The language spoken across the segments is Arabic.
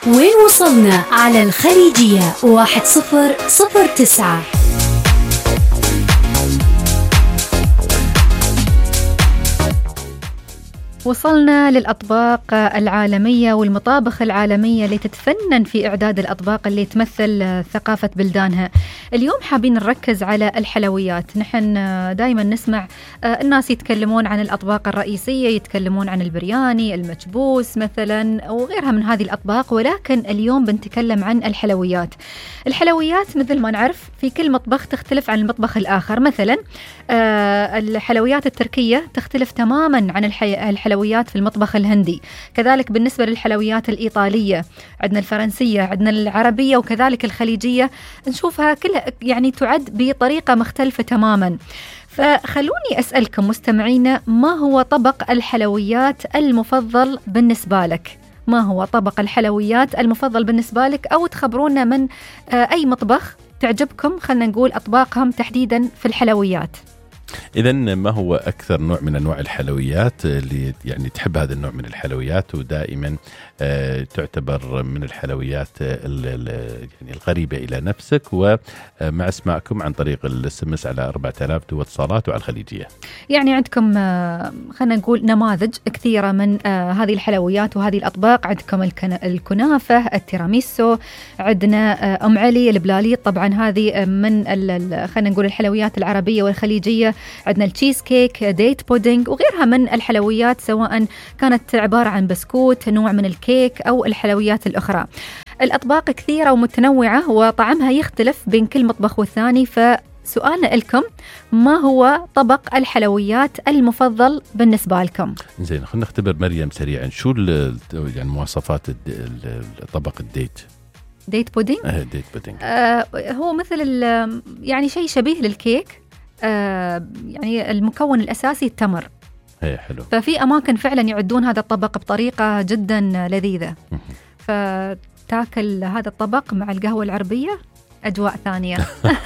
وين وصلنا على الخليجية 1009. وصلنا للأطباق العالمية والمطابخ العالمية اللي تتفنن في إعداد الأطباق اللي تمثل ثقافة بلدانها. اليوم حابين نركز على الحلويات. نحن دايما نسمع الناس يتكلمون عن الأطباق الرئيسية، يتكلمون عن البرياني، المكبوس مثلا وغيرها من هذه الأطباق، ولكن اليوم بنتكلم عن الحلويات. الحلويات مثل ما نعرف في كل مطبخ تختلف عن المطبخ الآخر. مثلا الحلويات التركية تختلف تماما عن الحلويات في المطبخ الهندي، كذلك بالنسبة للحلويات الإيطالية، عندنا الفرنسية، عندنا العربية، وكذلك الخليجية نشوفها كلها يعني تعد بطريقة مختلفة تماما. فخلوني أسألكم مستمعينا، ما هو طبق الحلويات المفضل بالنسبة لك؟ ما هو طبق الحلويات المفضل بالنسبة لك؟ أو تخبرونا من أي مطبخ تعجبكم، خلنا نقول أطباقهم تحديدا في الحلويات. إذن ما هو أكثر نوع من أنواع الحلويات اللي يعني تحب هذا النوع من الحلويات ودائما تعتبر من الحلويات يعني الغريبة إلى نفسك؟ ومع اسمعكم عن طريق السمس على 4000 دو اتصالات وعلى الخليجية. يعني عندكم خلنا نقول نماذج كثيرة من هذه الحلويات وهذه الأطباق. عندكم الكنافة، التيراميسو، عندنا أم علي، البلاليط، طبعا هذه من خلنا نقول الحلويات العربية والخليجية. عندنا التشيز كيك، ديت بودينج وغيرها من الحلويات، سواء كانت عبارة عن بسكوت، نوع من الكيك أو الحلويات الأخرى. الأطباق كثيرة ومتنوعة وطعمها يختلف بين كل مطبخ والثاني. فسؤالنا لكم، ما هو طبق الحلويات المفضل بالنسبة لكم؟ زين، خلينا نختبر مريم سريعا. شو يعني مواصفات طبق الديت ديت بودينج؟ ديت بودينج هو مثل يعني شيء شبيه للكيك، يعني المكون الأساسي التمر. حلو. ففي أماكن فعلا يعدون هذا الطبق بطريقة جدا لذيذة، فتاكل هذا الطبق مع القهوة العربية أجواء ثانية.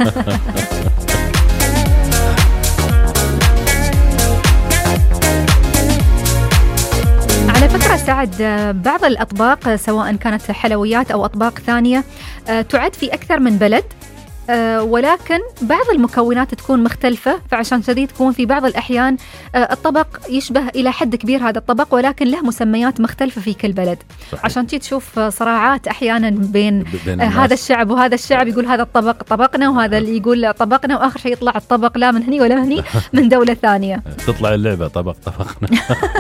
على فكرة سعد، بعض الأطباق سواء كانت حلويات أو أطباق ثانية تعد في أكثر من بلد، ولكن بعض المكونات تكون مختلفة، فعشان كذا تكون في بعض الأحيان الطبق يشبه إلى حد كبير هذا الطبق، ولكن له مسميات مختلفة في كل بلد. صحيح. عشان تشوف صراعات أحيانا بين هذا الشعب وهذا الشعب، يقول هذا الطبق طبقنا وهذا اللي يقول طبقنا، وآخر شيء يطلع الطبق لا من هني ولا من هني من دولة ثانية. تطلع اللعبة طبقنا.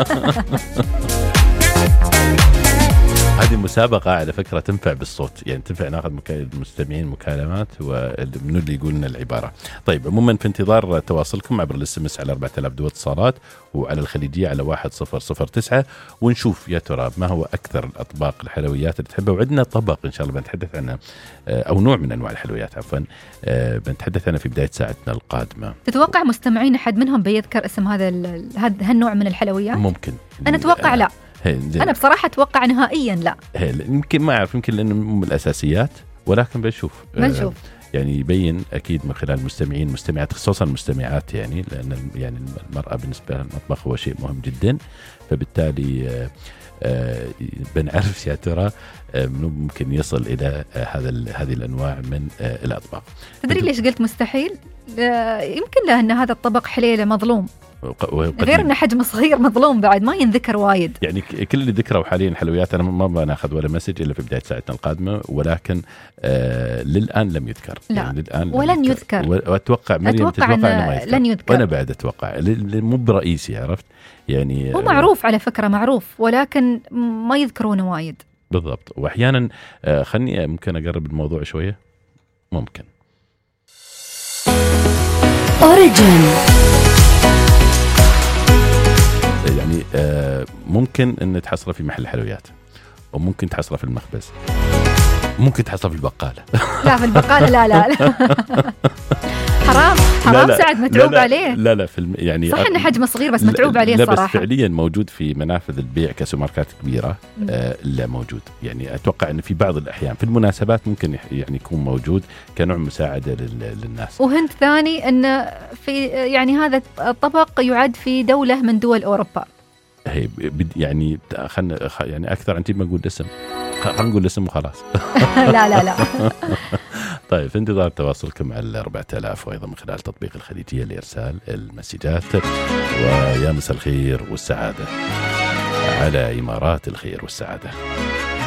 هذه مسابقة على فكرة تنفع بالصوت، يعني تنفع ناخذ المستمعين مكالمات ومن اللي يقولنا العبارة. طيب، عموما في انتظار تواصلكم عبر الاس على 4000 دو اتصالات وعلى الخليجية على 1009، ونشوف يا ترى ما هو أكثر الأطباق الحلويات اللي تحبها. وعندنا طبق إن شاء الله بنتحدث عنه، أو نوع من أنواع الحلويات عفوا، بنتحدث عنه في بداية ساعتنا القادمة. تتوقع مستمعين أحد منهم بيذكر اسم هذا النوع من الحلويات؟ ممكن. أنا أتوقع لا. أنا بصراحة أتوقع نهائيا لا. يمكن ما أعرف، يمكن لأنه من الأساسيات، ولكن بنشوف. يعني يبين أكيد من خلال المستمعين مستمعات، خصوصا المستمعات، يعني لأن يعني المرأة بالنسبة لها المطبخ هو شيء مهم جدا، فبالتالي بنعرف يا ترى ممكن يصل إلى هذه الأنواع من الأطباق. تدري ليش قلت مستحيل؟ يمكن لأن هذا الطبق حليله مظلوم، غير أنه حجم صغير مظلوم بعد ما ينذكر وايد. يعني كل اللي ذكروا حاليا حلويات أنا ما بناخذ ولا مسج إلا في بداية ساعتنا القادمة، ولكن للآن لم يذكر. لا يعني للآن ولن يذكر. وأتوقع مريم تتوقع أنه ما يذكر. لن يذكر. وأنا بعد أتوقع مو برئيسي، عرفت يعني. هو معروف على فكرة، معروف، ولكن ما يذكرونه وايد. بالضبط. وأحيانا خلني ممكن أقرب الموضوع شوية. ممكن أوريجين، يعني ممكن أن تحصله في محل حلويات، وممكن تحصله في المخبز، ممكن تحصله في البقالة. لا في البقالة لا. حرام لا سعد متعوب عليه. لا يعني صح إنه حجمه صغير بس متعوب عليه لا صراحة. بس فعليا موجود في منافذ البيع كسوبرماركات كبيرة. لا موجود، يعني أتوقع أن في بعض الأحيان في المناسبات ممكن يعني يكون موجود كنوع مساعدة للناس. وهنت ثاني أن في يعني هذا الطبق يعد في دولة من دول أوروبا. يعني يعني أكثر عن ما أقول اسم. خلينا نقول الاسم وخلاص. لا. طيب في انتظار تواصلكم على 4000 وأيضا من خلال تطبيق الخليجية لإرسال المسجات. ويا مساء الخير والسعادة على إمارات الخير والسعادة.